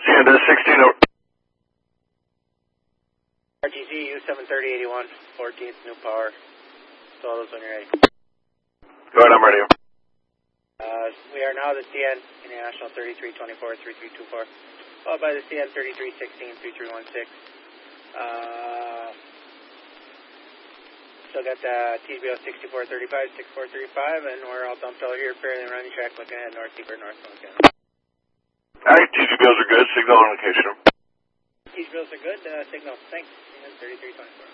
CN 16 over. RTC U73081, 14th, new power. So all those when you're ready. Go ahead, I'm ready. We are now the CN International 3324-3324, followed by the CN 3316-3316. Still got the TBO 6435, 6435, and we're all dumped out here, fairly running track, looking at North Seabird, North Montana. Alright, TCBOs are good, signal on location. TCBOs are good, signal, thanks, CN 3324.